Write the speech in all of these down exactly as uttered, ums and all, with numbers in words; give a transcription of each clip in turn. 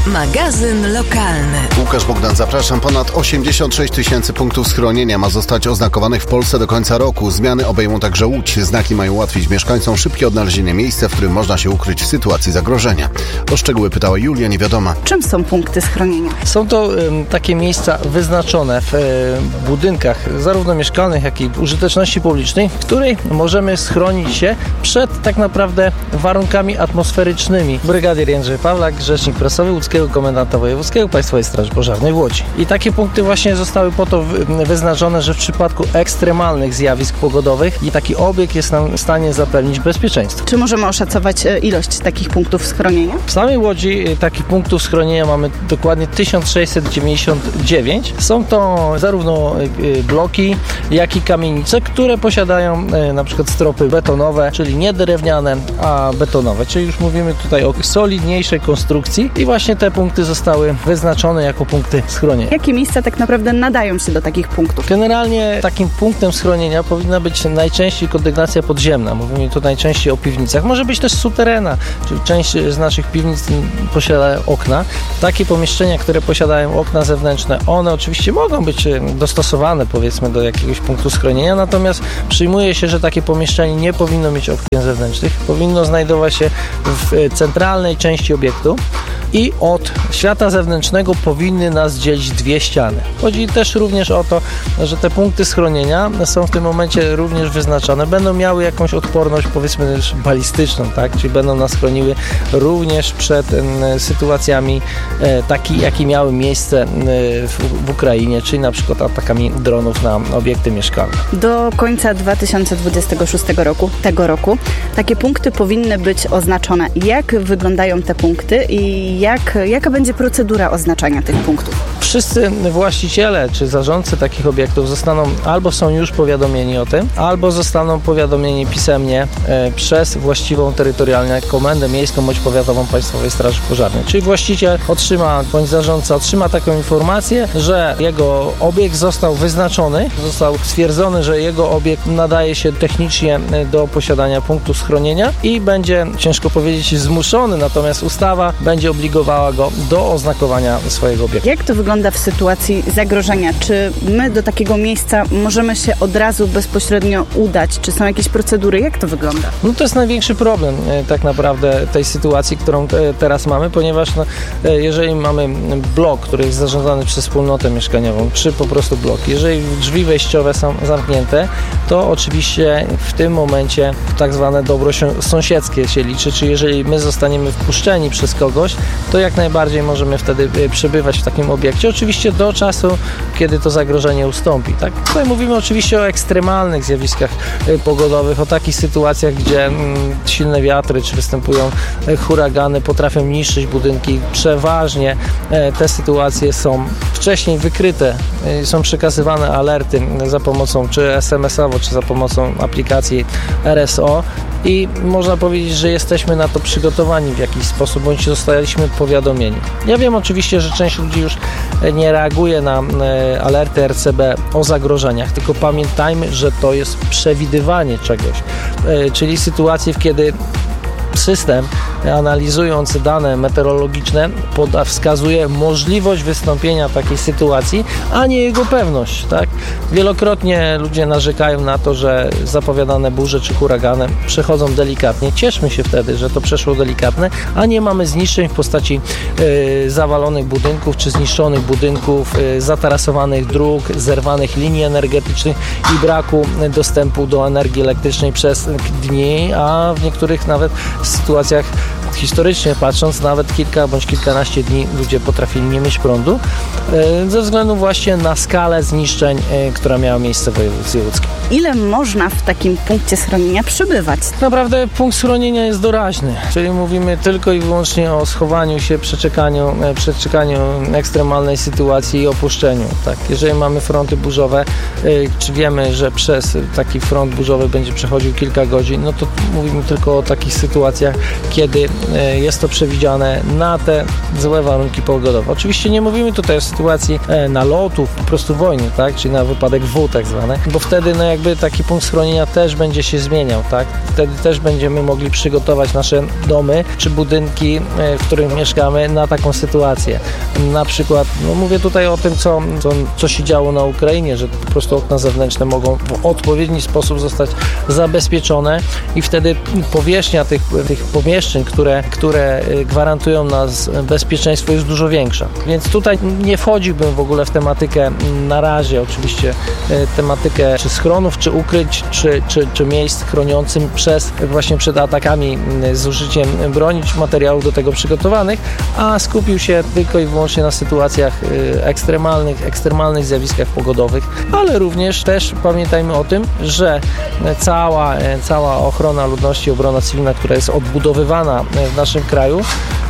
Magazyn lokalny. Łukasz Bogdan, zapraszam. Ponad osiemdziesiąt sześć tysięcy punktów schronienia ma zostać oznakowanych w Polsce do końca roku. Zmiany obejmą także Łódź. Znaki mają ułatwić mieszkańcom szybkie odnalezienie miejsca, w którym można się ukryć w sytuacji zagrożenia. O szczegóły pytała Julia Niewiadoma. Czym są punkty schronienia? Są to y, takie miejsca wyznaczone w y, budynkach zarówno mieszkalnych, jak i użyteczności publicznej, w której możemy schronić się przed tak naprawdę warunkami atmosferycznymi. Brygadier Jędrzej Pawlak, rzecznik prasowy Łódzkiego Komendanta Wojewódzkiego Państwowej Straży Pożarnej w Łodzi. I takie punkty właśnie zostały po to wyznaczone, że w przypadku ekstremalnych zjawisk pogodowych i taki obiekt jest nam w stanie zapewnić bezpieczeństwo. Czy możemy oszacować ilość takich punktów schronienia? W samej Łodzi takich punktów schronienia mamy dokładnie tysiąc sześćset dziewięćdziesiąt dziewięć. Są to zarówno bloki, jak i kamienice, które posiadają na przykład stropy betonowe, czyli nie drewniane, a betonowe. Czyli już mówimy tutaj o solidniejszej konstrukcji i właśnie te punkty zostały wyznaczone jako punkty schronienia. Jakie miejsca tak naprawdę nadają się do takich punktów? Generalnie takim punktem schronienia powinna być najczęściej kondygnacja podziemna. Mówimy tu najczęściej o piwnicach. Może być też suterena, czyli część z naszych piwnic posiada okna. Takie pomieszczenia, które posiadają okna zewnętrzne, one oczywiście mogą być dostosowane, powiedzmy, do jakiegoś punktu schronienia, natomiast przyjmuje się, że takie pomieszczenie nie powinno mieć okien zewnętrznych. Powinno znajdować się w centralnej części obiektu i od świata zewnętrznego powinny nas dzielić dwie ściany. Chodzi też również o to, że te punkty schronienia są w tym momencie również wyznaczone. Będą miały jakąś odporność, powiedzmy, balistyczną, tak? Czyli będą nas chroniły również przed e, sytuacjami e, takimi, jakie miały miejsce e, w, w Ukrainie, czyli na przykład atakami dronów na obiekty mieszkalne. Do końca dwa tysiące dwudziestego szóstego roku, tego roku, takie punkty powinny być oznaczone. Jak wyglądają te punkty i jak, jaka będzie procedura oznaczania tych punktów? Wszyscy właściciele czy zarządcy takich obiektów zostaną albo są już powiadomieni o tym, albo zostaną powiadomieni pisemnie e, przez właściwą terytorialnie komendę miejską bądź powiatową Państwowej Straży Pożarnej. Czyli właściciel otrzyma, bądź zarządca otrzyma taką informację, że jego obiekt został wyznaczony, został stwierdzony, że jego obiekt nadaje się technicznie do posiadania punktu schronienia i będzie, ciężko powiedzieć, zmuszony, natomiast ustawa będzie obligowała go do oznakowania swojego obiektu. Jak to wygląda w sytuacji zagrożenia? Czy my do takiego miejsca możemy się od razu bezpośrednio udać? Czy są jakieś procedury? Jak to wygląda? No to jest największy problem e, tak naprawdę tej sytuacji, którą te, teraz mamy, ponieważ no, e, jeżeli mamy blok, który jest zarządzany przez wspólnotę mieszkaniową, czy po prostu blok, jeżeli drzwi wejściowe są zamknięte, to oczywiście w tym momencie tak zwane dobro sąsiedzkie się liczy, czy jeżeli my zostaniemy wpuszczeni przez kogoś, to jak najbardziej możemy wtedy przebywać w takim obiekcie, oczywiście do czasu, kiedy to zagrożenie ustąpi. Tak? Tutaj mówimy oczywiście o ekstremalnych zjawiskach pogodowych, o takich sytuacjach, gdzie mm, silne wiatry, czy występują huragany, potrafią niszczyć budynki. Przeważnie e, te sytuacje są wcześniej wykryte, e, są przekazywane alerty za pomocą czy es em esowo, czy za pomocą aplikacji er es o i można powiedzieć, że jesteśmy na to przygotowani w jakiś sposób, bądź zostaliśmy powiadomieni. Ja wiem oczywiście, że część ludzi już nie reaguje na e, alerty er ce be o zagrożeniach, tylko pamiętajmy, że to jest przewidywanie czegoś, e, czyli sytuacje, kiedy system, analizując dane meteorologiczne, poda, wskazuje możliwość wystąpienia takiej sytuacji, a nie jego pewność. Tak? Wielokrotnie ludzie narzekają na to, że zapowiadane burze czy huragany przechodzą delikatnie. Cieszmy się wtedy, że to przeszło delikatne, a nie mamy zniszczeń w postaci y, zawalonych budynków czy zniszczonych budynków, y, zatarasowanych dróg, zerwanych linii energetycznych i braku dostępu do energii elektrycznej przez dni, a w niektórych nawet sytuacjach historycznie patrząc, nawet kilka bądź kilkanaście dni ludzie potrafili nie mieć prądu ze względu właśnie na skalę zniszczeń, która miała miejsce w województwie łódzkim. Ile można w takim punkcie schronienia przebywać? Naprawdę punkt schronienia jest doraźny, czyli mówimy tylko i wyłącznie o schowaniu się, przeczekaniu, przeczekaniu ekstremalnej sytuacji i opuszczeniu. Tak? Jeżeli mamy fronty burzowe, czy wiemy, że przez taki front burzowy będzie przechodził kilka godzin, no to mówimy tylko o takich sytuacjach, kiedy jest to przewidziane na te złe warunki pogodowe. Oczywiście nie mówimy tutaj o sytuacji nalotów, po prostu wojny, tak? Czyli na wypadek W tak zwane, bo wtedy no jak jakby taki punkt schronienia też będzie się zmieniał, tak? Wtedy też będziemy mogli przygotować nasze domy czy budynki, w których mieszkamy, na taką sytuację. Na przykład, no mówię tutaj o tym, co, co, co się działo na Ukrainie, że po prostu okna zewnętrzne mogą w odpowiedni sposób zostać zabezpieczone i wtedy powierzchnia tych, tych pomieszczeń, które, które gwarantują nas bezpieczeństwo, jest dużo większa. Więc tutaj nie wchodziłbym w ogóle w tematykę na razie, oczywiście tematykę czy schronów, czy ukryć, czy, czy, czy miejsc chroniącym przez właśnie przed atakami z użyciem broni, czy materiałów do tego przygotowanych, a skupił się tylko i wyłącznie na sytuacjach ekstremalnych, ekstremalnych zjawiskach pogodowych, ale również też pamiętajmy o tym, że cała, cała ochrona ludności, obrona cywilna, która jest odbudowywana w naszym kraju,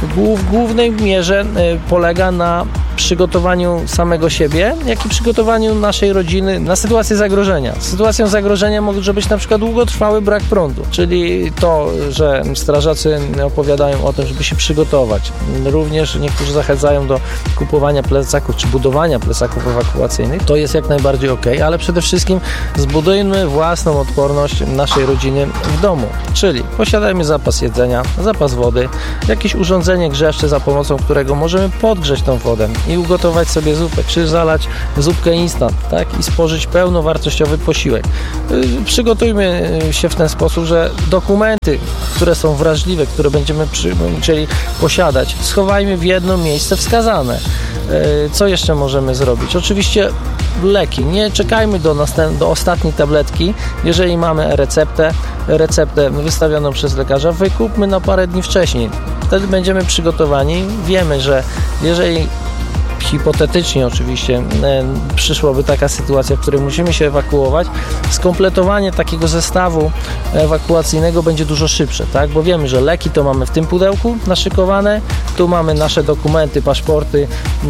w głównej mierze polega na przygotowaniu samego siebie, jak i przygotowaniu naszej rodziny na sytuację zagrożenia. Sytuacją zagrożenia może być na przykład długotrwały brak prądu, czyli to, że strażacy opowiadają o tym, żeby się przygotować. Również niektórzy zachęcają do kupowania plecaków, czy budowania plecaków ewakuacyjnych. To jest jak najbardziej ok, ale przede wszystkim zbudujmy własną odporność naszej rodziny w domu, czyli posiadajmy zapas jedzenia, zapas wody, jakieś urządzenie grzewcze, za pomocą którego możemy podgrzeć tą wodę i ugotować sobie zupę, czy zalać zupkę instant, tak? I spożyć pełnowartościowy posiłek. Przygotujmy się w ten sposób, że dokumenty, które są wrażliwe, które będziemy chcieli posiadać, schowajmy w jedno miejsce wskazane. Co jeszcze możemy zrobić? Oczywiście leki. Nie czekajmy do, następ- do ostatniej tabletki. Jeżeli mamy receptę, receptę wystawioną przez lekarza, wykupmy na parę dni wcześniej. Wtedy będziemy przygotowani. Wiemy, że jeżeli hipotetycznie oczywiście e, przyszłaby taka sytuacja, w której musimy się ewakuować, skompletowanie takiego zestawu ewakuacyjnego będzie dużo szybsze, tak? Bo wiemy, że leki to mamy w tym pudełku naszykowane, tu mamy nasze dokumenty, paszporty,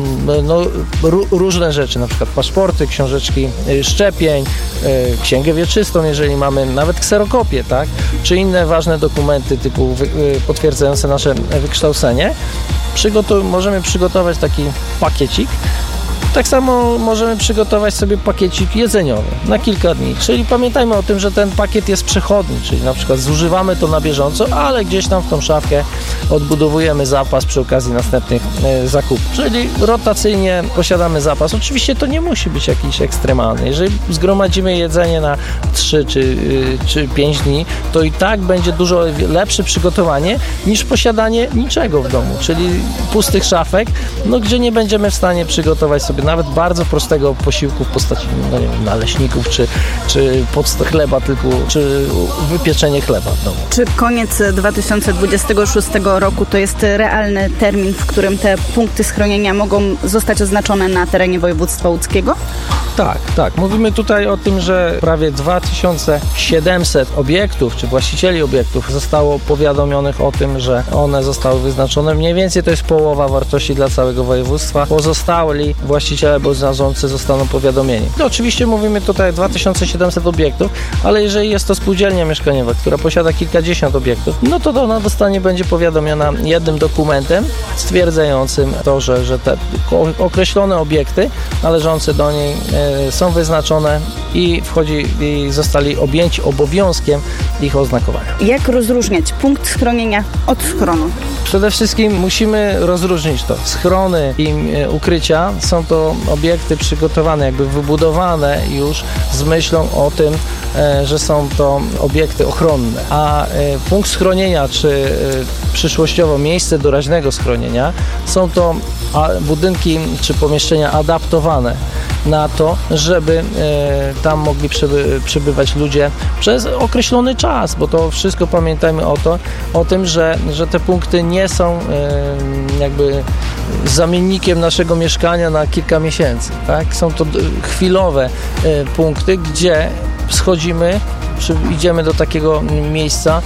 no, r- różne rzeczy, na przykład paszporty, książeczki szczepień, e, księgę wieczystą, jeżeli mamy nawet kserokopię, tak? Czy inne ważne dokumenty typu wy- potwierdzające nasze wykształcenie. Przygotuj, możemy przygotować taki pakiecik. Tak samo możemy przygotować sobie pakiecik jedzeniowy na kilka dni, czyli pamiętajmy o tym, że ten pakiet jest przechodni, czyli na przykład zużywamy to na bieżąco, ale gdzieś tam w tą szafkę odbudowujemy zapas przy okazji następnych e, zakupów, czyli rotacyjnie posiadamy zapas. Oczywiście to nie musi być jakiś ekstremalny. Jeżeli zgromadzimy jedzenie na trzy czy, y, czy pięć dni, to i tak będzie dużo lepsze przygotowanie niż posiadanie niczego w domu, czyli pustych szafek, no, gdzie nie będziemy w stanie przygotować sobie nawet bardzo prostego posiłku w postaci, no nie wiem, naleśników, czy, czy podstaw chleba typu, czy wypieczenie chleba w domu. Czy koniec dwa tysiące dwudziestego szóstego roku to jest realny termin, w którym te punkty schronienia mogą zostać oznaczone na terenie województwa łódzkiego? Tak, tak. Mówimy tutaj o tym, że prawie dwa tysiące siedemset obiektów, czy właścicieli obiektów zostało powiadomionych o tym, że one zostały wyznaczone. Mniej więcej to jest połowa wartości dla całego województwa. Pozostali właściciele bądź zarządcy zostaną powiadomieni. No, oczywiście mówimy tutaj dwa tysiące siedemset obiektów, ale jeżeli jest to spółdzielnia mieszkaniowa, która posiada kilkadziesiąt obiektów, no to ona dostanie, będzie powiadomiona jednym dokumentem stwierdzającym to, że, że te określone obiekty należące do niej e, są wyznaczone i wchodzi i zostali objęci obowiązkiem ich oznakowania. Jak rozróżniać punkt schronienia od schronu? Przede wszystkim musimy rozróżnić to. Schrony i e, ukrycia są to obiekty przygotowane, jakby wybudowane już z myślą o tym, e, że są to obiekty ochronne. A e, punkt schronienia, czy e, przyszłościowo miejsce doraźnego schronienia są to a, budynki czy pomieszczenia adaptowane na to, żeby e, tam mogli przyby, przybywać ludzie przez określony czas, bo to wszystko pamiętajmy o to, o tym, że, że te punkty nie są e, jakby zamiennikiem naszego mieszkania na kilka miesięcy, tak? Są to chwilowe e, punkty, gdzie schodzimy, czy idziemy do takiego miejsca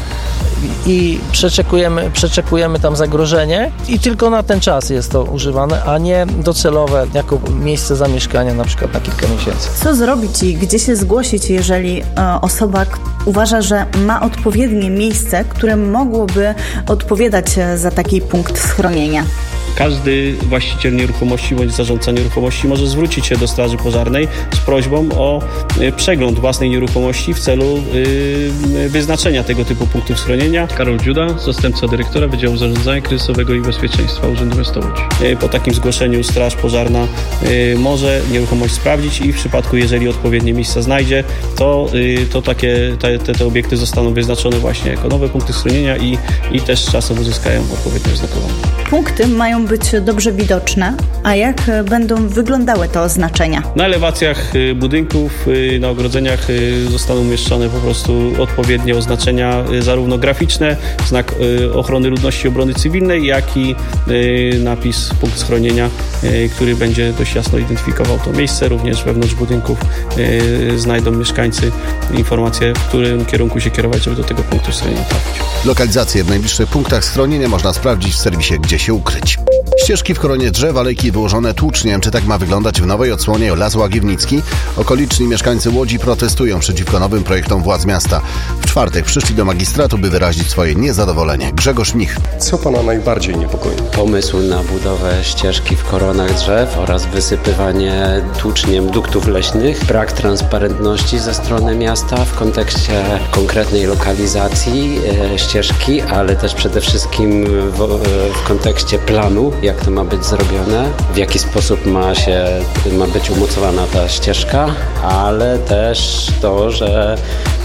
i przeczekujemy, przeczekujemy tam zagrożenie i tylko na ten czas jest to używane, a nie docelowe jako miejsce zamieszkania na przykład na kilka miesięcy. Co zrobić i gdzie się zgłosić, jeżeli e, osoba k- uważa, że ma odpowiednie miejsce, które mogłoby odpowiadać za taki punkt schronienia? każdy właściciel nieruchomości bądź zarządca nieruchomości może zwrócić się do Straży Pożarnej z prośbą o przegląd własnej nieruchomości w celu wyznaczenia tego typu punktów schronienia. Karol Dziuda, zastępca dyrektora Wydziału Zarządzania Kryzysowego i Bezpieczeństwa Urzędu Miasta Łódź. Po takim zgłoszeniu Straż Pożarna może nieruchomość sprawdzić i w przypadku, jeżeli odpowiednie miejsca znajdzie, to, to takie, te, te obiekty zostaną wyznaczone właśnie jako nowe punkty schronienia i, i też czasem uzyskają odpowiednie oznakowanie. Punkty mają być dobrze widoczne, a jak będą wyglądały te oznaczenia? Na elewacjach budynków, na ogrodzeniach zostaną umieszczone po prostu odpowiednie oznaczenia, zarówno graficzne, znak ochrony ludności i obrony cywilnej, jak i napis punkt schronienia, który będzie dość jasno identyfikował to miejsce. Również wewnątrz budynków znajdą mieszkańcy informacje, w którym kierunku się kierować, żeby do tego punktu schronienia trafić. Lokalizację w najbliższych punktach schronienia można sprawdzić w serwisie Gdzie się ukryć. Ścieżki w koronie drzew, alejki wyłożone tłuczniem. Czy tak ma wyglądać w nowej odsłonie Las Łagiewnicki? Okoliczni mieszkańcy Łodzi protestują przeciwko nowym projektom władz miasta. W czwartek przyszli do magistratu, by wyrazić swoje niezadowolenie. Grzegorz Mich. Co pana najbardziej niepokoi? Pomysł na budowę ścieżki w koronach drzew oraz wysypywanie tłuczniem duktów leśnych. Brak transparentności ze strony miasta w kontekście konkretnej lokalizacji e, ścieżki, ale też przede wszystkim w, w kontekście planu, jak to ma być zrobione, w jaki sposób ma się, ma być umocowana ta ścieżka, ale też to, że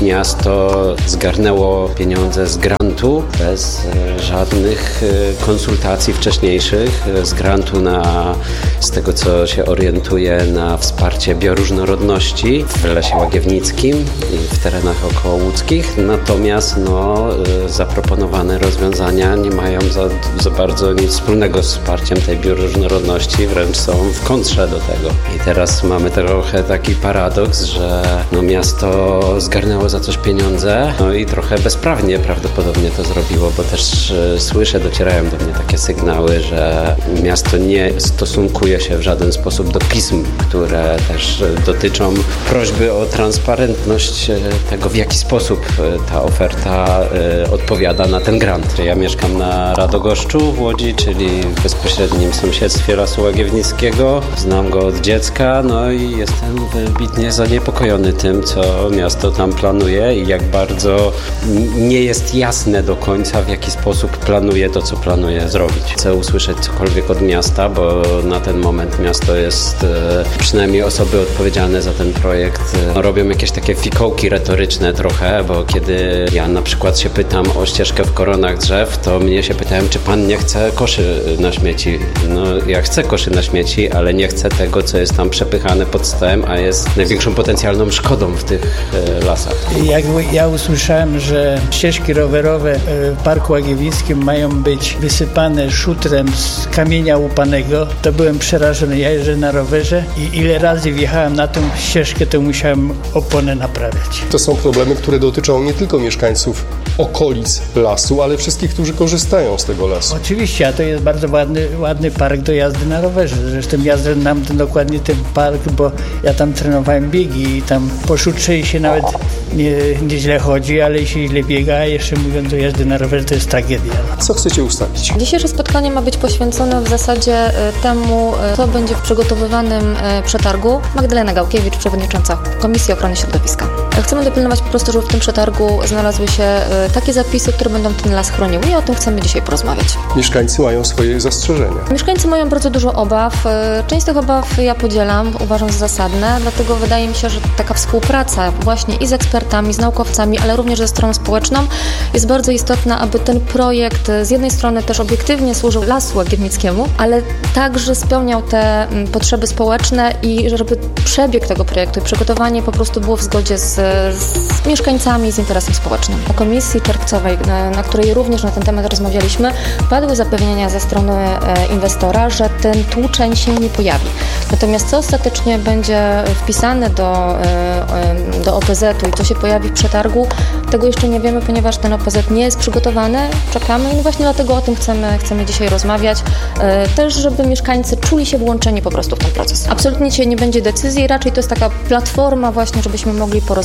miasto zgarnęło pieniądze z grantu bez żadnych konsultacji wcześniejszych, z grantu na, z tego co się orientuje, na wsparcie bioróżnorodności w Lesie Łagiewnickim i w terenach okołołódzkich. Natomiast no, zaproponowane rozwiązania nie mają za, za bardzo nic wspólnego z wsparciem tej bioróżnorodności, wręcz są w kontrze do tego. I teraz mamy trochę taki paradoks, że no, miasto zgarnęło za coś pieniądze, no i trochę bezprawnie prawdopodobnie to zrobiło, bo też y, słyszę, docierają do mnie takie sygnały, że miasto nie stosunkuje się w żaden sposób do pism, które też y, dotyczą prośby o transparentność y, tego, w jaki sposób y, ta oferta y, odpowiada na ten grant. Ja mieszkam na Radogoszczu w Łodzi, czyli w bezpośrednim sąsiedztwie Lasu Łagiewnickiego. Znam go od dziecka, no i jestem wybitnie zaniepokojony tym, co miasto tam planuje i jak bardzo nie jest jasne do końca, w jaki sposób planuje to, co planuje zrobić. Chcę usłyszeć cokolwiek od miasta, bo na ten moment miasto jest, przynajmniej osoby odpowiedzialne za ten projekt, no, robią jakieś takie fikołki retoryczne trochę, bo kiedy ja na przykład się pytam o ścieżkę w koronach drzew, to mnie się pytałem, czy pan nie chce koszy na śmieci. No ja chcę koszy na śmieci, ale nie chcę tego, co jest tam przepychane pod stołem, a jest największą potencjalną szkodą w tych e, lasach. Jak ja usłyszałem, że ścieżki rowerowe w Parku Łagiewnickim mają być wysypane szutrem z kamienia łupanego, to byłem przerażony. Ja jeżdżę na rowerze i ile razy wjechałem na tę ścieżkę, to musiałem oponę naprawiać. To są problemy, które dotyczą nie tylko mieszkańców okolic lasu, ale wszystkich, którzy korzystają z tego lasu. Oczywiście, a to jest bardzo ładny, ładny park do jazdy na rowerze. Zresztą ja znam ten, dokładnie ten park, bo ja tam trenowałem biegi i tam po szutrze się nawet nie, nieźle chodzi, ale się źle biega, a jeszcze mówiąc o jazdy na rowerze, to jest tragedia. Co chcecie ustalić? Dzisiejsze spotkanie ma być poświęcone w zasadzie temu, co będzie w przygotowywanym przetargu. Magdalena Gałkiewicz, przewodnicząca Komisji Ochrony Środowiska. Chcemy dopilnować po prostu, żeby w tym przetargu znalazły się takie zapisy, które będą ten las chroniły i o tym chcemy dzisiaj porozmawiać. Mieszkańcy mają swoje zastrzeżenia. Mieszkańcy mają bardzo dużo obaw. Część z tych obaw ja podzielam, uważam za zasadne, dlatego wydaje mi się, że taka współpraca właśnie i z ekspertami, z naukowcami, ale również ze stroną społeczną jest bardzo istotna, aby ten projekt z jednej strony też obiektywnie służył Lasu Łagiewnickiemu, ale także spełniał te potrzeby społeczne i żeby przebieg tego projektu i przygotowanie po prostu było w zgodzie z, z mieszkańcami, z interesem społecznym. Na komisji czerwcowej, na, na której również na ten temat rozmawialiśmy, padły zapewnienia ze strony e, inwestora, że ten tłuczeń się nie pojawi. Natomiast co ostatecznie będzie wpisane do, e, do O P Z u i co się pojawi w przetargu, tego jeszcze nie wiemy, ponieważ ten O P Z nie jest przygotowany, czekamy i no właśnie dlatego o tym chcemy, chcemy dzisiaj rozmawiać, e, też żeby mieszkańcy czuli się włączeni po prostu w ten proces. Absolutnie dzisiaj nie będzie decyzji, raczej to jest taka platforma właśnie, żebyśmy mogli porozmawiać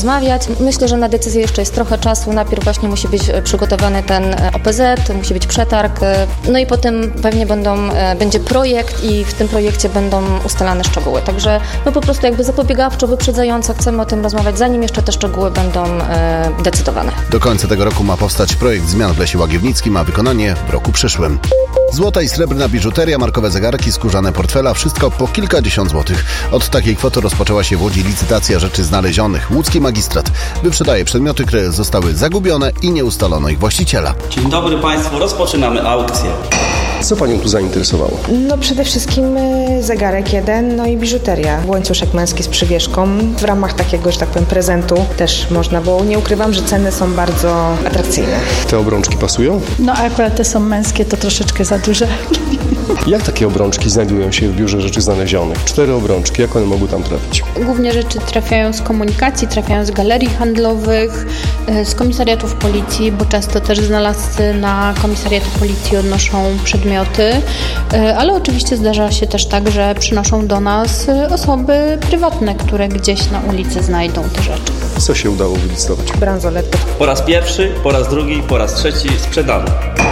porozmawiać. Myślę, że na decyzję jeszcze jest trochę czasu. Najpierw właśnie musi być przygotowany ten O P Z, musi być przetarg, no i potem pewnie będą, będzie projekt i w tym projekcie będą ustalane szczegóły. Także my po prostu jakby zapobiegawczo, wyprzedzająco chcemy o tym rozmawiać, zanim jeszcze te szczegóły będą e, decydowane. Do końca tego roku ma powstać projekt zmian w Lesie Łagiewnickim, a wykonanie w roku przyszłym. Złota i srebrna biżuteria, markowe zegarki, skórzane portfela, wszystko po kilkadziesiąt złotych. Od takiej kwoty rozpoczęła się w Łodzi licytacja rzeczy znalezionych. Łódzki magistrat wyprzedaje przedmioty, które zostały zagubione i nie ustalono ich właściciela. Dzień dobry Państwu, rozpoczynamy aukcję. Co Panią tu zainteresowało? No przede wszystkim zegarek jeden, no i biżuteria. Łańcuszek męski z przywieszką. W ramach takiego, że tak powiem, prezentu też można, bo nie ukrywam, że ceny są bardzo atrakcyjne. Te obrączki pasują? No akurat te są męskie, to troszeczkę za duże. Jak takie obrączki znajdują się w biurze rzeczy znalezionych? Cztery obrączki, jak one mogą tam trafić? Głównie rzeczy trafiają z komunikacji, trafiają z galerii handlowych, z komisariatów policji, bo często też znalazcy na komisariaty policji odnoszą przedmioty, ale oczywiście zdarza się też tak, że przynoszą do nas osoby prywatne, które gdzieś na ulicy znajdą te rzeczy. Co się udało wylicytować? Bransoletkę. Po raz pierwszy, po raz drugi, po raz trzeci sprzedany.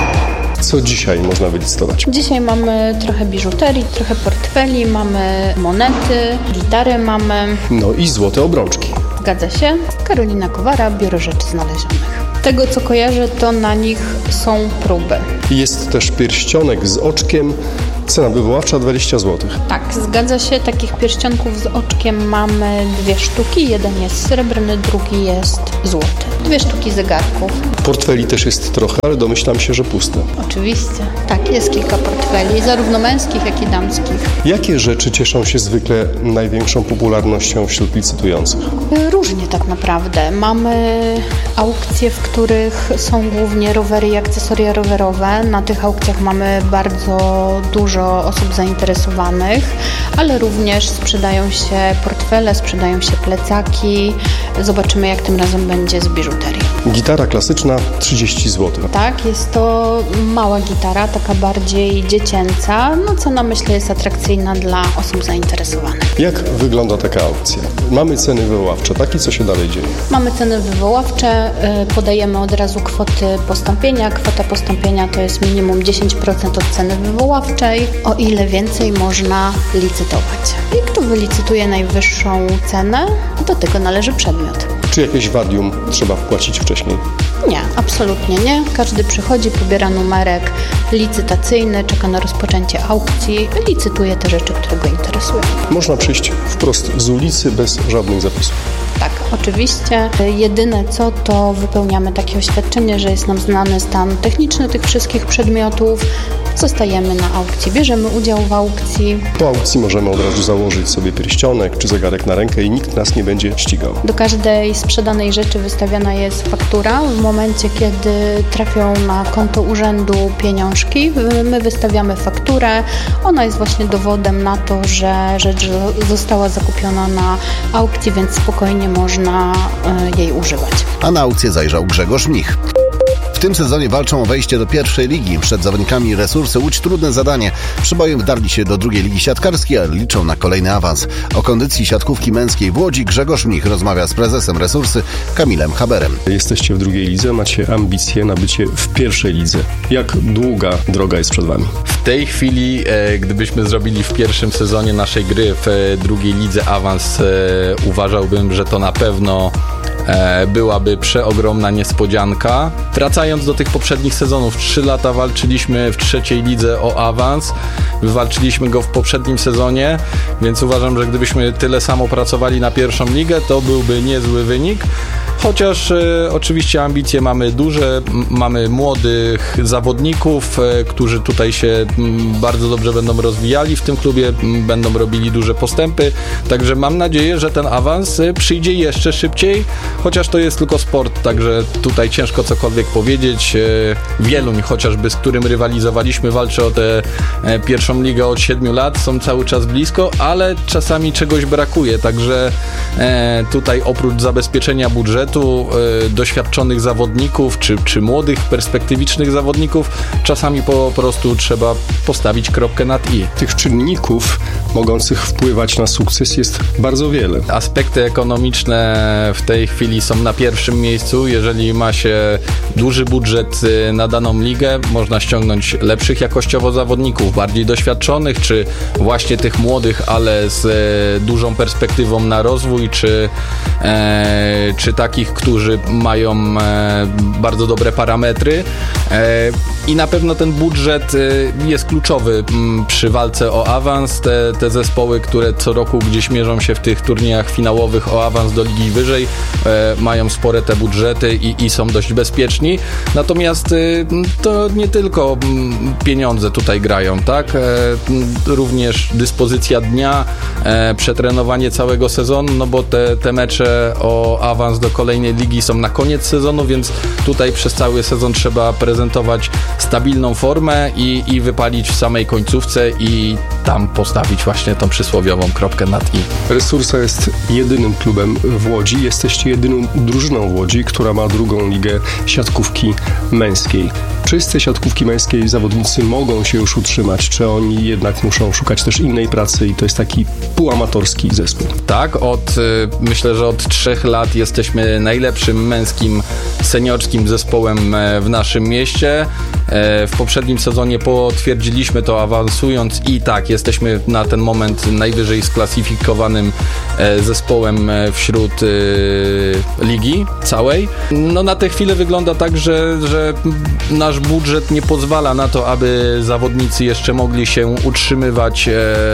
Co dzisiaj można wylicytować? Dzisiaj mamy trochę biżuterii, trochę portfeli, mamy monety, gitary mamy. No i złote obrączki. Zgadza się. Karolina Kowara, Biuro Rzeczy Znalezionych. Tego, co kojarzę, to na nich są próby. Jest też pierścionek z oczkiem. Cena wywoławcza dwadzieścia złotych. Tak, zgadza się. Takich pierścionków z oczkiem mamy dwie sztuki. Jeden jest srebrny, drugi jest złoty. Dwie sztuki zegarków. Portfeli też jest trochę, ale domyślam się, że puste. Oczywiście. Tak, jest kilka portfeli, zarówno męskich, jak i damskich. Jakie rzeczy cieszą się zwykle największą popularnością wśród licytujących? Różnie tak naprawdę. Mamy aukcje, w których są głównie rowery i akcesoria rowerowe. Na tych aukcjach mamy bardzo dużo osób zainteresowanych, ale również sprzedają się portfele, sprzedają się plecaki. Zobaczymy, jak tym razem będzie z biżuterią. Gitara klasyczna trzydzieści złotych. Tak, jest to mała gitara, taka bardziej dziecięca. No cena, myślę, jest atrakcyjna dla osób zainteresowanych. Jak wygląda taka aukcja? Mamy ceny wywoławcze, tak? I co się dalej dzieje? Mamy ceny wywoławcze, podajemy od razu kwoty postąpienia. Kwota postąpienia to jest minimum dziesięć procent od ceny wywoławczej, o ile więcej można licytować. I kto wylicytuje najwyższą cenę, do tego należy przedmiot. Czy jakieś wadium trzeba wpłacić wcześniej? Nie, absolutnie nie. Każdy przychodzi, pobiera numerek licytacyjny, czeka na rozpoczęcie aukcji, licytuje te rzeczy, które go interesują. Można przyjść wprost z ulicy bez żadnych zapisów. Tak, oczywiście. Jedyne co, to wypełniamy takie oświadczenie, że jest nam znany stan techniczny tych wszystkich przedmiotów. Zostajemy na aukcji, bierzemy udział w aukcji. Po aukcji możemy od razu założyć sobie pierścionek czy zegarek na rękę i nikt nas nie będzie ścigał. Do każdej sprzedanej rzeczy wystawiana jest faktura. W momencie, kiedy trafią na konto urzędu pieniążki, my wystawiamy fakturę. Ona jest właśnie dowodem na to, że rzecz została zakupiona na aukcji, więc spokojnie można jej używać. A na aukcję zajrzał Grzegorz Mnich. W tym sezonie walczą o wejście do pierwszej ligi. Przed zawodnikami Resursy Łódź trudne zadanie. Przybojem wdarli się do drugiej ligi siatkarskiej, ale liczą na kolejny awans. O kondycji siatkówki męskiej w Łodzi Grzegorz Mnich rozmawia z prezesem Resursy Kamilem Haberem. Jesteście w drugiej lidze, macie ambicje na bycie w pierwszej lidze. Jak długa droga jest przed wami? W tej chwili, e, gdybyśmy zrobili w pierwszym sezonie naszej gry w e, drugiej lidze awans, e, uważałbym, że to na pewno e, byłaby przeogromna niespodzianka. Wracając do tych poprzednich sezonów, trzy lata walczyliśmy w trzeciej lidze o awans. Wywalczyliśmy go w poprzednim sezonie, więc uważam, że gdybyśmy tyle samo pracowali na pierwszą ligę, to byłby niezły wynik. Chociaż e, oczywiście ambicje mamy duże, m- mamy młodych zawodników, e, którzy tutaj się m, bardzo dobrze będą rozwijali w tym klubie, m, będą robili duże postępy, także mam nadzieję, że ten awans e, przyjdzie jeszcze szybciej, chociaż to jest tylko sport, także tutaj ciężko cokolwiek powiedzieć. E, Wieluń chociażby, z którym rywalizowaliśmy, walczy o tę e, pierwszą ligę od siedmiu lat, są cały czas blisko, ale czasami czegoś brakuje, także e, tutaj oprócz zabezpieczenia budżetu, doświadczonych zawodników, czy, czy młodych, perspektywicznych zawodników, czasami po prostu trzeba postawić kropkę nad i. Tych czynników mogących wpływać na sukces jest bardzo wiele. Aspekty ekonomiczne w tej chwili są na pierwszym miejscu. Jeżeli ma się duży budżet na daną ligę, można ściągnąć lepszych jakościowo zawodników, bardziej doświadczonych, czy właśnie tych młodych, ale z dużą perspektywą na rozwój, czy, e, czy takich, którzy mają e, bardzo dobre parametry. E, I na pewno ten budżet e, jest kluczowy m, przy walce o awans. Te, te zespoły, które co roku gdzieś mierzą się w tych turniejach finałowych o awans do ligi wyżej, e, mają spore te budżety i, i są dość bezpieczni. Natomiast e, to nie tylko m, pieniądze tutaj grają, tak? E, również dyspozycja dnia, e, przetrenowanie całego sezonu, no bo te, te mecze o awans do kolejnej ligi są na koniec sezonu, więc tutaj przez cały sezon trzeba prezentować stabilną formę i, i wypalić w samej końcówce i tam postawić właśnie tą przysłowiową kropkę nad i. Resursa jest jedynym klubem w Łodzi. Jesteście jedyną drużyną w Łodzi, która ma drugą ligę siatkówki męskiej. Czy z tej siatkówki męskiej zawodnicy mogą się już utrzymać, czy oni jednak muszą szukać też innej pracy i to jest taki półamatorski zespół? Tak, od myślę, że od trzech lat jesteśmy najlepszym męskim seniorskim zespołem w naszym mieście. W poprzednim sezonie potwierdziliśmy to, awansując i tak, jesteśmy na ten moment najwyżej sklasyfikowanym zespołem wśród ligi całej. No na tę chwilę wygląda tak, że, że nasz budżet nie pozwala na to, aby zawodnicy jeszcze mogli się utrzymywać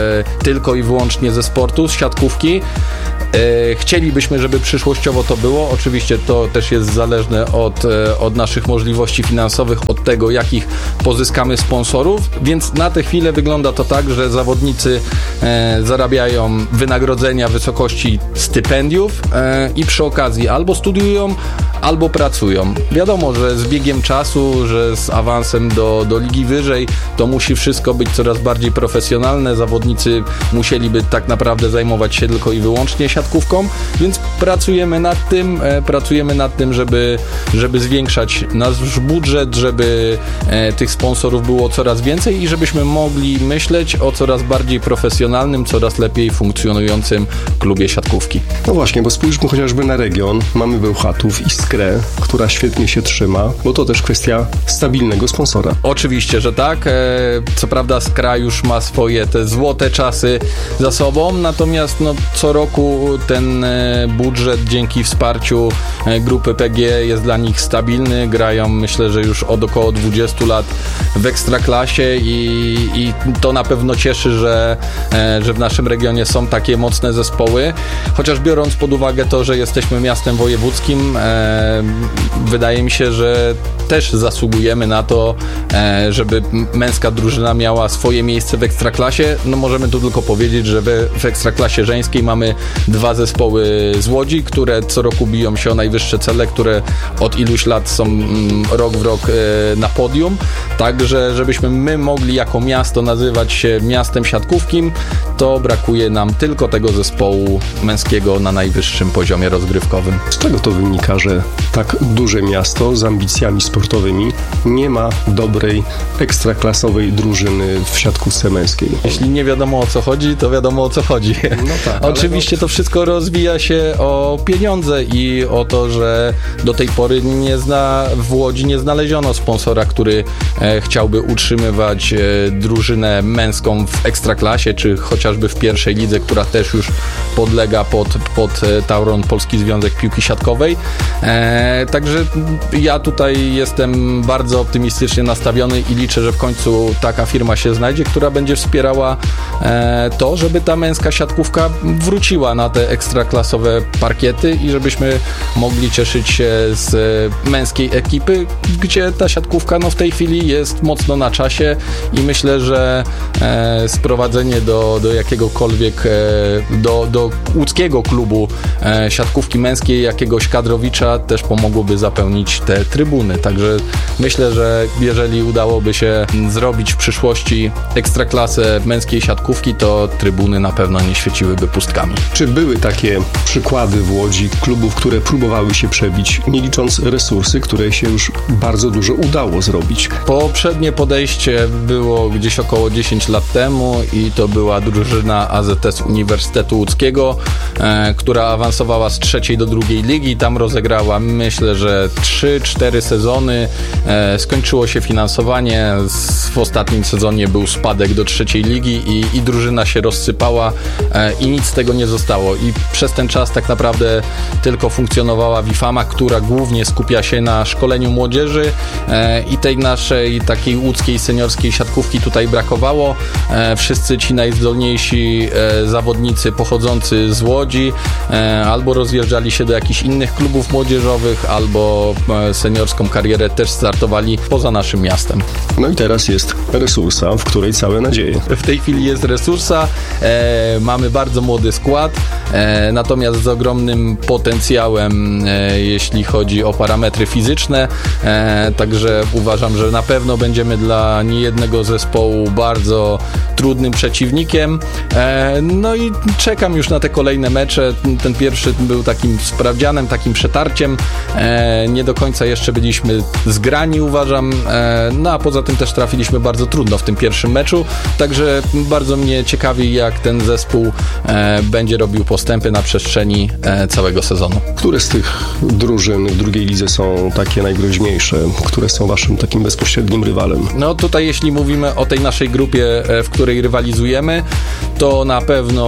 tylko i wyłącznie ze sportu, z siatkówki. Chcielibyśmy, żeby przyszłościowo to było. Oczywiście to też jest zależne od, od naszych możliwości finansowych, od tego, jakich pozyskamy sponsorów, więc na tę chwilę wygląda to tak, że zawodnicy e, zarabiają wynagrodzenia w wysokości stypendiów e, i przy okazji albo studiują, albo pracują. Wiadomo, że z biegiem czasu, że z awansem do, do ligi wyżej, to musi wszystko być coraz bardziej profesjonalne. Zawodnicy musieliby tak naprawdę zajmować się tylko i wyłącznie siatkówką, więc pracujemy nad tym, e, pracujemy nad tym, żeby, żeby zwiększać nasz budżet, żeby e, tych sponsorów było coraz więcej i żebyśmy mogli myśleć o coraz bardziej profesjonalnym, coraz lepiej funkcjonującym klubie siatkówki. No właśnie, bo spójrzmy chociażby na region. Mamy Bełchatów i Skrę, która świetnie się trzyma, bo to też kwestia stabilnego sponsora. Oczywiście, że tak. E, co prawda Skra już ma swoje te złote czasy za sobą, natomiast no, co roku ten e, budżet dzięki wsparciu e, grupy P G jest dla nich stabilny. Grają, myślę, że już od około dwudziestu lat w Ekstraklasie i, i to na pewno cieszy, że, e, że w naszym regionie są takie mocne zespoły. Chociaż biorąc pod uwagę to, że jesteśmy miastem wojewódzkim, e, wydaje mi się, że też zasługujemy na to, e, żeby męska drużyna miała swoje miejsce w Ekstraklasie. No możemy tu tylko powiedzieć, że w, w Ekstraklasie żeńskiej mamy dwa zespoły z Łodzi, które co roku biją się o najwyższe cele, które od iluś lat są mm, rok w rok e, na podium. Także żebyśmy my mogli jako miasto nazywać się miastem siatkówkim, to brakuje nam tylko tego zespołu męskiego na najwyższym poziomie rozgrywkowym. Z czego to wynika, że tak duże miasto z ambicjami sportowymi nie ma dobrej, ekstraklasowej drużyny w siatkówce męskiej? Jeśli nie wiadomo o co chodzi, to wiadomo o co chodzi. No tak, Oczywiście no... to wszystko rozwija się o pieniądze i o to, że do tej pory nie zna, w Łodzi nie znaleziono sponsora, który e, chciałby utrzymywać e, drużynę męską w Ekstraklasie, czy chociażby w pierwszej lidze, która też już podlega pod, pod e, Tauron Polski Związek Piłki Siatkowej. E, także ja tutaj jestem bardzo optymistycznie nastawiony i liczę, że w końcu taka firma się znajdzie, która będzie wspierała e, to, żeby ta męska siatkówka wróciła na te ekstraklasowe parkiety i żebyśmy mogli cieszyć się z męskiej ekipy, gdzie ta siatkówka no, w tej chwili jest mocno na czasie i myślę, że e, sprowadzenie do, do jakiegokolwiek e, do, do łódzkiego klubu e, siatkówki męskiej jakiegoś kadrowicza też pomogłoby zapełnić te trybuny. Także myślę, że jeżeli udałoby się zrobić w przyszłości ekstraklasę męskiej siatkówki, to trybuny na pewno nie świeciłyby pustkami. Czy były takie przykłady w Łodzi klubów, które próbowały się przebić, nie licząc resursy, które się już bardzo dużo udało zrobić? Poprzednie podejście było gdzieś około dziesięć lat temu i to była drużyna drużyna A Z S Uniwersytetu Łódzkiego, e, która awansowała z trzeciej do drugiej ligi. Tam rozegrała, myślę, że trzy cztery sezony. E, skończyło się finansowanie. Z, w ostatnim sezonie był spadek do trzeciej ligi i, i drużyna się rozsypała e, i nic z tego nie zostało. I przez ten czas tak naprawdę tylko funkcjonowała Wifama, która głównie skupia się na szkoleniu młodzieży e, i tej naszej takiej łódzkiej seniorskiej siatkówki tutaj brakowało. E, wszyscy ci najzdolniejsi e, zawodnicy pochodzący z Łodzi e, albo rozjeżdżali się do jakichś innych klubów młodzieżowych, albo e, seniorską karierę też startowali poza naszym miastem. No i teraz jest Resursa, w której całe nadzieje. W tej chwili jest Resursa, e, mamy bardzo młody skład, e, natomiast z ogromnym potencjałem, e, jeśli chodzi o parametry fizyczne, e, także uważam, że na pewno będziemy dla niejednego zespołu bardzo trudnym przeciwnikiem. E, no i czekam już na te kolejne mecze. Ten pierwszy był takim sprawdzianem, takim przetarciem. E, nie do końca jeszcze byliśmy zgrani, uważam. E, no a poza tym też trafiliśmy bardzo trudno w tym pierwszym meczu, także bardzo mnie ciekawi, jak ten zespół e, będzie robił postępy na przestrzeni e, całego sezonu. Które z tych drużyn w drugiej lidze są takie najgroźniejsze? Które są waszym takim bezpośrednim rywalem? No tutaj jeśli mówimy o tej naszej grupie, w której rywalizujemy, to na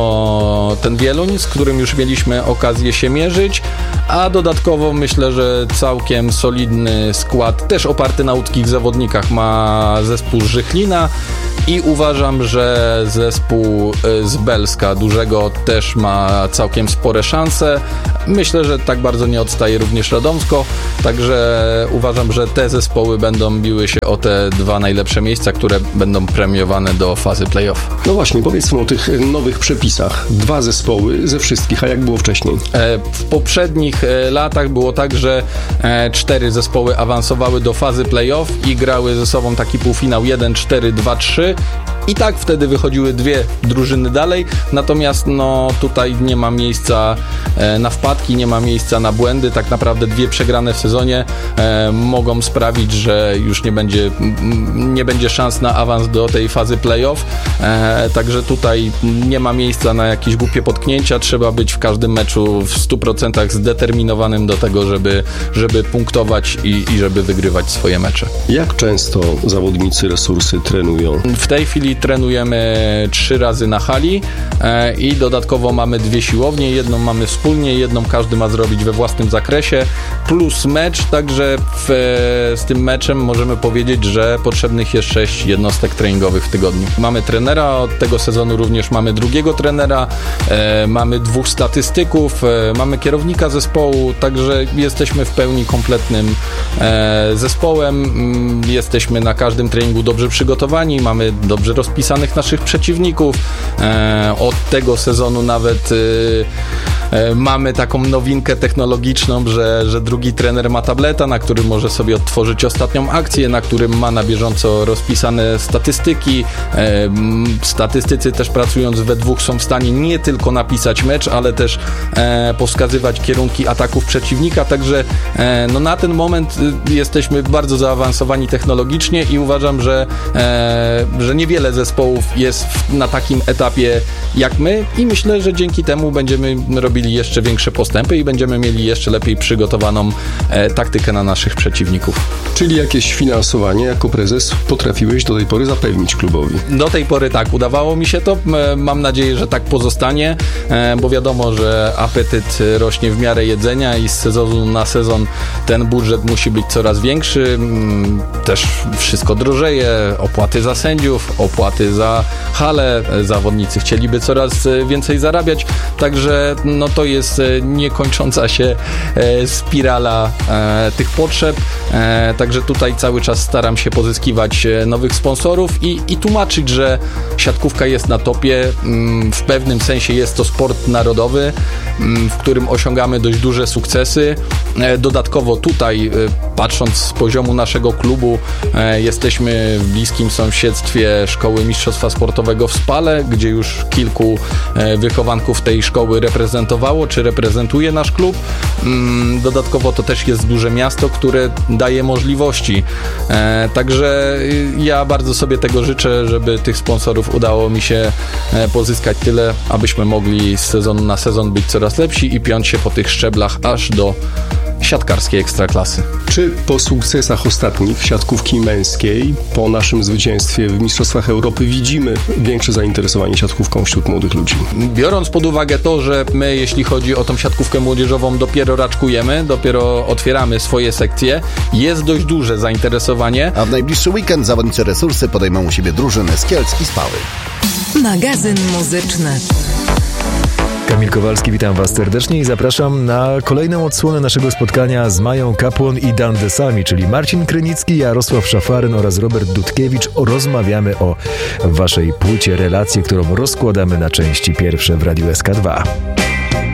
pewno ten Wieluń, z którym już mieliśmy okazję się mierzyć, a dodatkowo myślę, że całkiem solidny skład, też oparty na łódzkich zawodnikach, ma zespół z Żychlina i uważam, że zespół z Belska Dużego też ma całkiem spore szanse. Myślę, że tak bardzo nie odstaje również Radomsko, także uważam, że te zespoły będą biły się o te dwa najlepsze miejsca, które będą premiowane do fazy play-off. No właśnie, powiedzmy o tych nowych przepisach. Dwa zespoły ze wszystkich, a jak było wcześniej? W poprzednich latach było tak, że cztery zespoły awansowały do fazy play-off i grały ze sobą taki półfinał jeden cztery dwa trzy i tak wtedy wychodziły dwie drużyny dalej, natomiast no tutaj nie ma miejsca na wpadki, nie ma miejsca na błędy, tak naprawdę dwie przegrane w sezonie e, mogą sprawić, że już nie będzie, nie będzie szans na awans do tej fazy play-off, e, także tutaj nie ma miejsca na jakieś głupie potknięcia, trzeba być w każdym meczu w stu procentach zdeterminowanym do tego, żeby, żeby punktować i, i żeby wygrywać swoje mecze. Jak często zawodnicy Resursy trenują? W tej chwili trenujemy trzy razy na hali e, i dodatkowo mamy dwie siłownie, jedną mamy wspólnie, jedną każdy ma zrobić we własnym zakresie, plus mecz, także w, z tym meczem możemy powiedzieć, że potrzebnych jest sześć jednostek treningowych w tygodniu. Mamy trenera, od tego sezonu również mamy drugiego trenera, e, mamy dwóch statystyków, e, mamy kierownika zespołu, także jesteśmy w pełni kompletnym e, zespołem, mm, jesteśmy na każdym treningu dobrze przygotowani, mamy dobrze rozpisanych naszych przeciwników, e, od tego sezonu nawet e, mamy taką nowinkę technologiczną, że, że drugi trener ma tableta, na którym może sobie odtworzyć ostatnią akcję, na którym ma na bieżąco rozpisane statystyki. E, statystycy też pracując we dwóch są w stanie nie tylko napisać mecz, ale też e, powskazywać kierunki ataków przeciwnika, także e, no na ten moment jesteśmy bardzo zaawansowani technologicznie i uważam, że, e, że niewiele zespołów jest w, na takim etapie jak my i myślę, że dzięki temu będziemy robili jeszcze większe postępy i będziemy mieli jeszcze lepiej przygotowaną e, taktykę na naszych przeciwników. Czyli jakieś finansowanie jako prezes potrafiłeś do tej pory zapewnić klubowi? Do tej pory tak, udawało mi się to. E, mam nadzieję, że tak pozostanie, e, bo wiadomo, że apetyt rośnie w miarę jedzenia i z sezonu na sezon ten budżet musi być coraz większy. Też wszystko drożeje, opłaty za sędziów, opłaty za hale, zawodnicy chcieliby coraz więcej zarabiać, także no to jest niekończąca się spirala tych potrzeb, także tutaj cały czas staram się pozyskiwać nowych sponsorów i, i tłumaczyć, że siatkówka jest na topie, w pewnym sensie jest to sport narodowy, w którym osiągamy dość duże sukcesy. Dodatkowo tutaj patrząc z poziomu naszego klubu, e, jesteśmy w bliskim sąsiedztwie Szkoły Mistrzostwa Sportowego w Spale, gdzie już kilku e, wychowanków tej szkoły reprezentowało, czy reprezentuje nasz klub. Mm, dodatkowo to też jest duże miasto, które daje możliwości. E, także ja bardzo sobie tego życzę, żeby tych sponsorów udało mi się e, pozyskać tyle, abyśmy mogli z sezonu na sezon być coraz lepsi i piąć się po tych szczeblach aż do siatkarskiej ekstraklasy. Czy po sukcesach ostatnich siatkówki męskiej, po naszym zwycięstwie w Mistrzostwach Europy widzimy większe zainteresowanie siatkówką wśród młodych ludzi? Biorąc pod uwagę to, że my, jeśli chodzi o tą siatkówkę młodzieżową, dopiero raczkujemy, dopiero otwieramy swoje sekcje, jest dość duże zainteresowanie. A w najbliższy weekend zawodnicy Resursy podejmą u siebie drużyny z Kielc i Spały. Magazyn muzyczny. Kamil Kowalski, witam Was serdecznie i zapraszam na kolejną odsłonę naszego spotkania z Mają Kapłon i Dandesami, czyli Marcin Krynicki, Jarosław Szafaryn oraz Robert Dudkiewicz. Rozmawiamy o Waszej płycie Relacje, którą rozkładamy na części pierwsze w Radiu S K dwa.